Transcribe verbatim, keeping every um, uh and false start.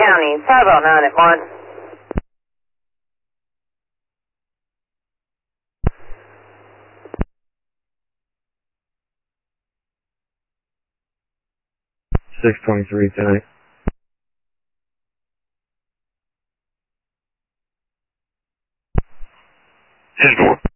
County, five oh nine at Martin. six twenty-three tonight. ten four.